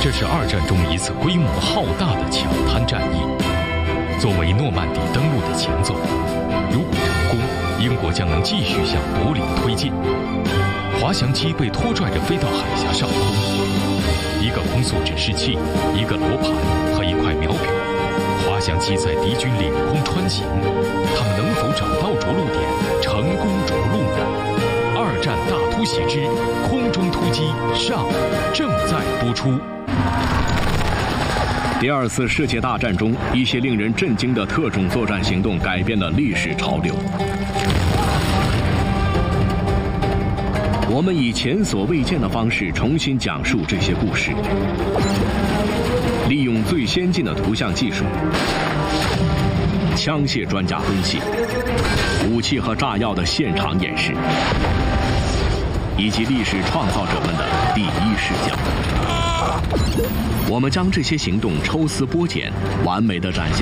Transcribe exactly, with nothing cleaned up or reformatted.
这是二战中一次规模浩大的抢滩战役。作为诺曼底登陆的前奏，如果成功，英国将能继续向柏林推进。滑翔机被拖拽着飞到海峡上空，一个空速指示器、一个罗盘和一块秒表。滑翔机在敌军领空穿行，他们能否找到着陆点，成功着陆呢？二战大突袭之空中突击上正在播出。 第二次世界大战中，一些令人震惊的特种作战行动改变了历史潮流。我们以前所未见的方式重新讲述这些故事，利用最先进的图像技术，枪械专家分析，武器和炸药的现场演示，以及历史创造者们的第一视角。我们将这些行动抽丝剥茧，完美地展现